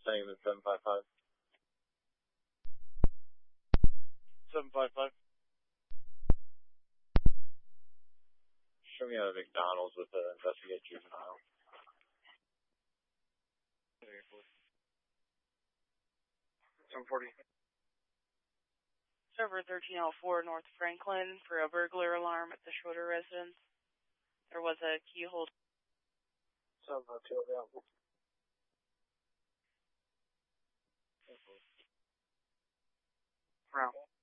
Same as 755. 755. Show me out of McDonald's with investigate juvenile. 740. Server 1304 North Franklin for a burglar alarm at the Schroeder residence. There was a keyhole. 752 available. Round.